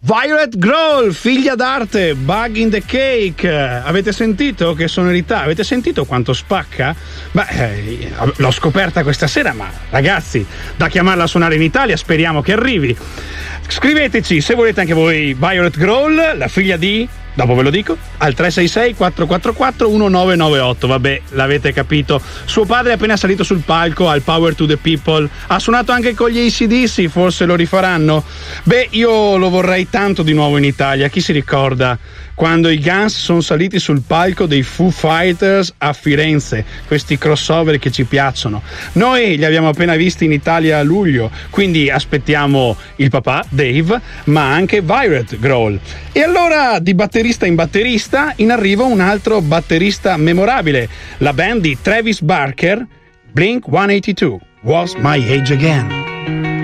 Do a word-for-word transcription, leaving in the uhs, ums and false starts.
Violet Grohl, figlia d'arte, Bug in the Cake. Avete sentito che sonorità? Avete sentito quanto spacca? Beh, eh, l'ho scoperta questa sera, ma ragazzi, da chiamarla a suonare in Italia, speriamo che arrivi. Scriveteci se volete anche voi Violet Grohl, la figlia di... Dopo ve lo dico, al tre sei sei quattro quattro quattro uno nove nove otto. Vabbè, l'avete capito. Suo padre è appena salito sul palco al Power to the People. Ha suonato anche con gli A C D C, forse lo rifaranno? Beh, io lo vorrei tanto di nuovo in Italia. Chi si ricorda quando i Guns sono saliti sul palco dei Foo Fighters a Firenze? Questi crossover che ci piacciono. Noi li abbiamo appena visti in Italia a luglio, quindi aspettiamo il papà, Dave, ma anche Violet Grohl. E allora, di batterista in batterista, in arrivo un altro batterista memorabile, la band di Travis Barker, Blink centottantadue, Was My Age Again.